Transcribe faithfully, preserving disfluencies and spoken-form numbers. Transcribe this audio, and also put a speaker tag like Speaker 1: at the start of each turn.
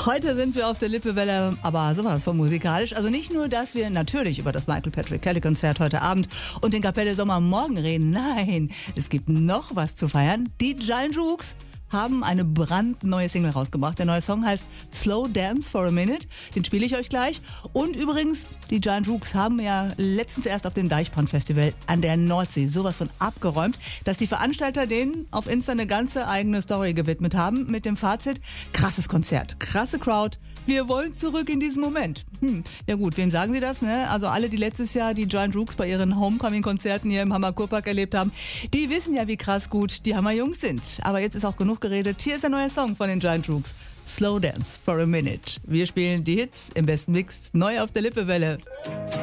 Speaker 1: Heute sind wir auf der Lippewelle, aber sowas von musikalisch. Also nicht nur, dass wir natürlich über das Michael Patrick Kelly Konzert heute Abend und den Kapelle Sommer morgen reden. Nein, es gibt noch was zu feiern. Die Giant Rooks haben eine brandneue Single rausgebracht. Der neue Song heißt Slow Dance for a Minute. Den spiele ich euch gleich. Und übrigens, die Giant Rooks haben ja letztens erst auf dem Deichbrand-Festival an der Nordsee sowas von abgeräumt, dass die Veranstalter denen auf Insta eine ganze eigene Story gewidmet haben mit dem Fazit: krasses Konzert, krasse Crowd, wir wollen zurück in diesen Moment. Hm. Ja gut, wem sagen sie das? Ne? Also alle, die letztes Jahr die Giant Rooks bei ihren Homecoming-Konzerten hier im Hammer Kurpark erlebt haben, die wissen ja, wie krass gut die Hammer Jungs sind. Aber jetzt ist auch genug geredet. Hier ist ein neuer Song von den Giant Rooks. Slow Dance for a Minute. Wir spielen die Hits im besten Mix neu auf der Lippewelle.